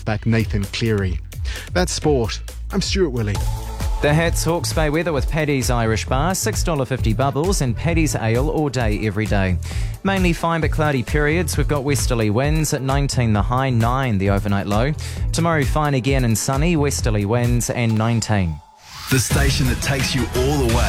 halfback Nathan Cleary. That's sport. I'm Stuart Willey. The Hats Hawke's Bay weather with Paddy's Irish Bar, $6.50 bubbles and Paddy's Ale all day, every day. Mainly fine but cloudy periods. We've got westerly winds at 19 the high, 9 the overnight low. Tomorrow fine again and sunny, westerly winds and 19. The station that takes you all the way.